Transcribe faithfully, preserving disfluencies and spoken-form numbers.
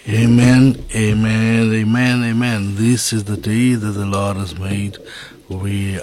Amen, amen, amen, amen. This is the day that the Lord has made. We